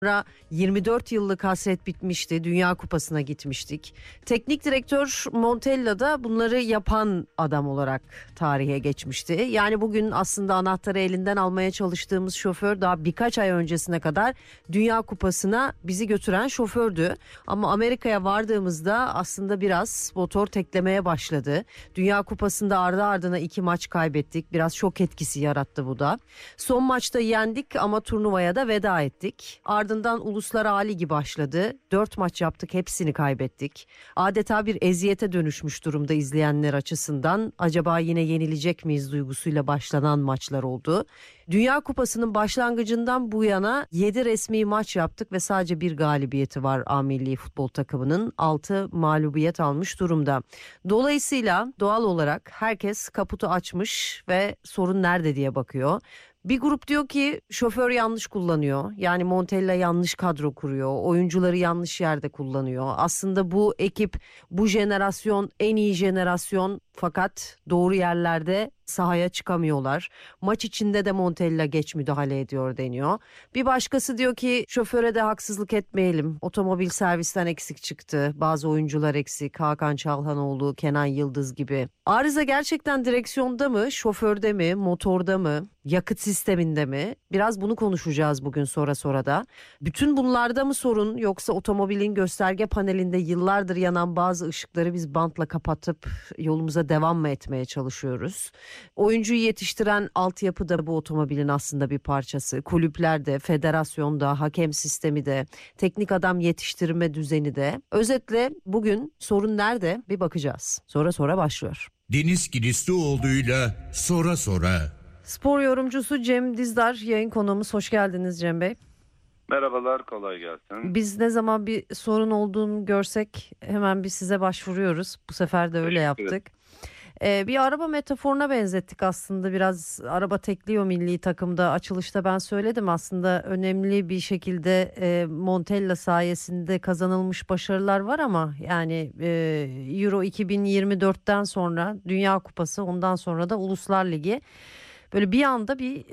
sonra 24 yıllık hasret bitmişti. Dünya Kupası'na gitmiştik. Teknik direktör Montella da bunları yapan adam olarak tarihe geçmişti. Yani bugün aslında anahtarı elinden almaya çalıştığımız şoför daha birkaç ay öncesine kadar Dünya Kupası'na bizi götüren şofördü. Ama Amerika'ya vardığımızda aslında biraz motor teklemeye başladı. Dünya Kupası'nda ardı ardına 2 maç kaybettik. Biraz şok etkisi yarattı bu da. Son maçta yendik ama turnuvaya da veda ettik. Ardından Uluslar A Ligi başladı. 4 maç yaptık, hepsini kaybettik. Adeta bir eziyete dönüşmüş durumda izleyenler açısından. Acaba yine yenilecek miyiz duygusuyla başlanan maçlar oldu. Dünya Kupası'nın başlangıcından bu yana 7 resmi maç yaptık ve sadece bir galibiyeti var A milli futbol takımının. 6 mağlubiyet almış durumda. Dolayısıyla doğal olarak herkes kaputu açmış ve sorun nerede diye bakıyor. Bir grup diyor ki şoför yanlış kullanıyor. Yani Montella yanlış kadro kuruyor. Oyuncuları yanlış yerde kullanıyor. Aslında bu ekip, bu jenerasyon en iyi jenerasyon, fakat doğru yerlerde sahaya çıkamıyorlar. Maç içinde de Montella geç müdahale ediyor deniyor. Bir başkası diyor ki şoföre de haksızlık etmeyelim. Otomobil servisten eksik çıktı. Bazı oyuncular eksik. Hakan Çalhanoğlu, Kenan Yıldız gibi. Arıza gerçekten direksiyonda mı, şoförde mi, motorda mı, yakıt sisteminde mi? Biraz bunu konuşacağız bugün sonra da. Bütün bunlarda mı sorun, yoksa otomobilin gösterge panelinde yıllardır yanan bazı ışıkları biz bantla kapatıp yolumuza devam mı etmeye çalışıyoruz? Oyuncuyu yetiştiren altyapı da bu otomobilin aslında bir parçası. Kulüplerde, federasyonda, hakem sistemi de, teknik adam yetiştirme düzeni de. Özetle bugün sorun nerede bir bakacağız. Sonra başlıyor. Deniz Kilislioğlu'yla sonra. Spor yorumcusu Cem Dizdar yayın konuğumuz. Hoş geldiniz Cem Bey. Merhabalar, kolay gelsin. Biz ne zaman bir sorun olduğunu görsek hemen bir size başvuruyoruz. Bu sefer de öyle yaptık. Bir araba metaforuna benzettik aslında, biraz araba tekliyor milli takımda. Açılışta ben söyledim, aslında önemli bir şekilde Montella sayesinde kazanılmış başarılar var ama yani Euro 2024'ten sonra Dünya Kupası, ondan sonra da Uluslar Ligi, böyle bir anda bir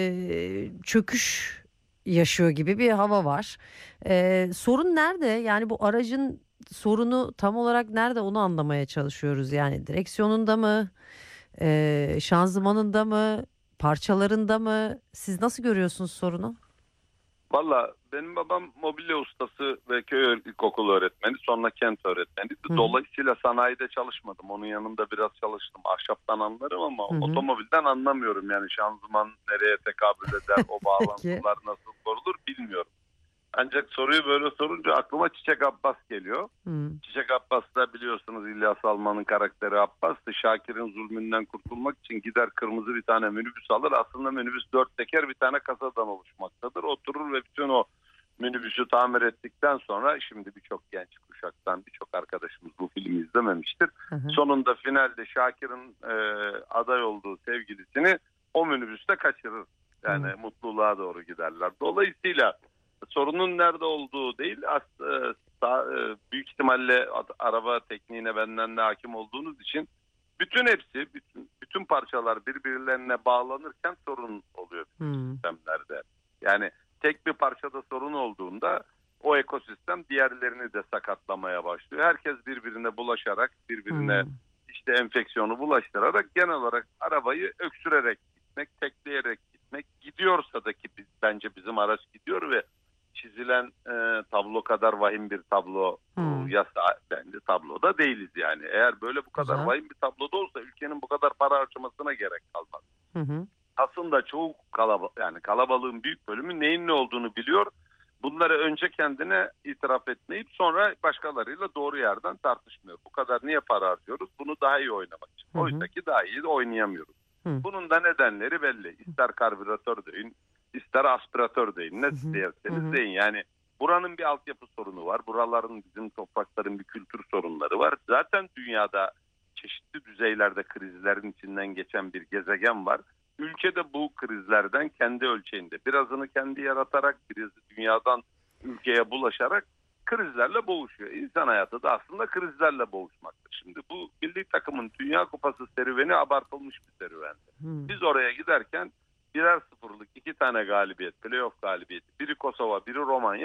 çöküş yaşıyor gibi bir hava var. Sorun nerede? Yani bu aracın sorunu tam olarak nerede, onu anlamaya çalışıyoruz. Yani direksiyonunda mı, şanzımanında mı, parçalarında mı? Siz nasıl görüyorsunuz sorunu? Valla benim babam mobilya ustası ve köy ilkokulu öğretmeni, sonra kent öğretmeniydi. Dolayısıyla sanayide çalışmadım. Onun yanında biraz çalıştım. Ahşaptan anlarım ama otomobilden anlamıyorum. Yani şanzıman nereye tekabül eder, o bağlantılar nasıl kurulur bilmiyorum. Ancak soruyu böyle sorunca aklıma Çiçek Abbas geliyor. Çiçek Abbas da biliyorsunuz İlyas Salman'ın karakteri Abbas'tı. Şakir'in zulmünden kurtulmak için gider kırmızı bir tane minibüs alır. Aslında minibüs 4 teker bir tane kasadan oluşmaktadır. Oturur ve bütün o minibüsü tamir ettikten sonra, şimdi birçok genç kuşaktan birçok arkadaşımız bu filmi izlememiştir. Sonunda finalde Şakir'in aday olduğu sevgilisini o minibüste kaçırır. Yani mutluluğa doğru giderler. Dolayısıyla sorunun nerede olduğu değil, büyük ihtimalle araba tekniğine benden de hakim olduğunuz için bütün parçalar birbirlerine bağlanırken sorun oluyor sistemlerde. Yani tek bir parçada sorun olduğunda o ekosistem diğerlerini de sakatlamaya başlıyor. Herkes birbirine bulaşarak, birbirine işte enfeksiyonu bulaştırarak genel olarak arabayı öksürerek gitmek, tekleyerek gitmek, gidiyorsa da ki bence bizim araç gidiyor ve çizilen tablo kadar vahim bir tablo bence tabloda değiliz yani. Eğer böyle bu kadar vahim bir tabloda olsa ülkenin bu kadar para harcamasına gerek kalmaz. Aslında çoğu kalabalığın büyük bölümü neyin ne olduğunu biliyor. Bunları önce kendine itiraf etmeyip sonra başkalarıyla doğru yerden tartışmıyor. Bu kadar niye para harcıyoruz? Bunu daha iyi oynamak için. Oysa ki daha iyi de oynayamıyoruz. Bunun da nedenleri belli. İster karbüratör deyin, İster aspiratör deyin, ne derseniz deyin. Yani buranın bir altyapı sorunu var. Buraların, bizim toprakların bir kültür sorunları var. Zaten dünyada çeşitli düzeylerde krizlerin içinden geçen bir gezegen var. Ülkede bu krizlerden kendi ölçeğinde birazını kendi yaratarak, biraz dünyadan ülkeye bulaşarak krizlerle boğuşuyor. İnsan hayatı da aslında krizlerle boğuşmaktır. Şimdi bu milli takımın Dünya Kupası serüveni abartılmış bir serüvendi. Biz oraya giderken birer sıfırlık 2 tane galibiyet, playoff galibiyeti. Biri Kosova, biri Romanya.